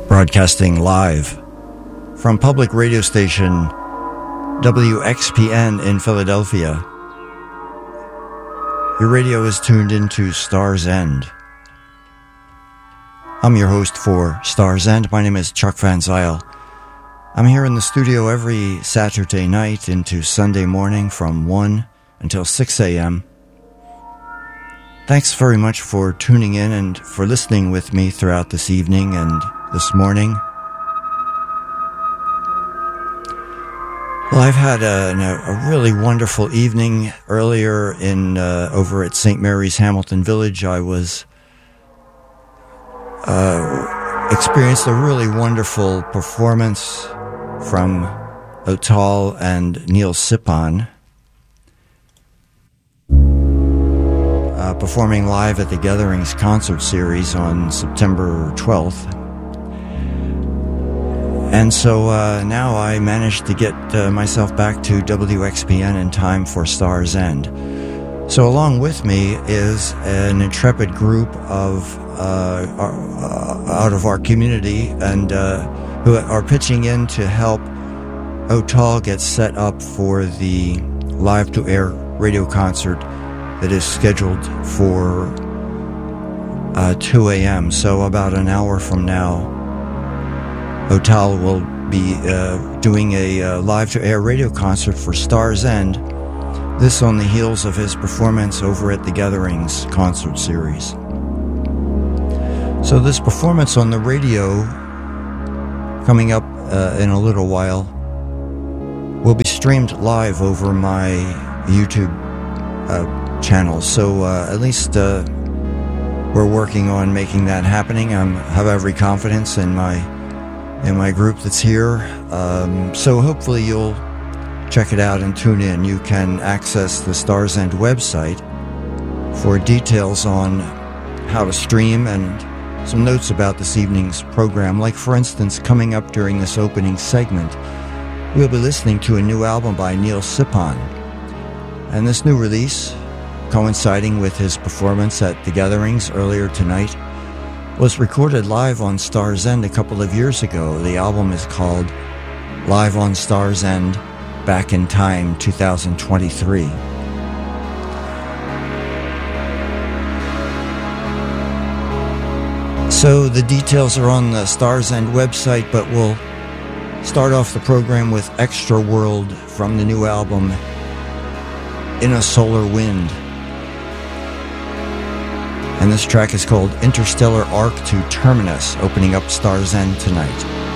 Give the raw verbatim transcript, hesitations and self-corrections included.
Broadcasting live from public radio station W X P N in Philadelphia. Your radio is tuned into Star's End. I'm your host for Star's End. My name is Chuck Van Zyl. I'm here in the studio every Saturday night into Sunday morning from one until six a.m. Thanks very much for tuning in and for listening with me throughout this evening and this morning. Well, I've had a, a really wonderful evening earlier in uh, over at Saint Mary's Hamilton Village. I was uh, experienced a really wonderful performance from Otal and Neil Sipon, uh, performing live at the Gatherings concert series on September twelfth. And so uh, now I managed to get uh, myself back to W X P N in time for Star's End. So along with me is an intrepid group of uh, our, uh, out of our community and uh, who are pitching in to help Otal get set up for the live-to-air radio concert that is scheduled for uh, two a.m. So about an hour from now, Otal will be uh, doing a uh, live-to-air radio concert for Star's End, this on the heels of his performance over at the Gatherings concert series. So this performance on the radio, coming up uh, in a little while, will be streamed live over my YouTube uh, channel. So uh, at least uh, we're working on making that happening. I have every confidence in my in my group that's here. Um, so hopefully you'll check it out and tune in. You can access the Star's End website for details on how to stream and some notes about this evening's program. Like, for instance, coming up during this opening segment, we'll be listening to a new album by Neil Sipon. And this new release, coinciding with his performance at the Gatherings earlier tonight, was recorded live on Star's End a couple of years ago. The album is called Live on Star's End Back in Time two thousand twenty-three. So the details are on the Star's End website, but we'll start off the program with Extra World from the new album In a Solar Wind. And this track is called Interstellar Arc to Terminus, opening up Star's End tonight.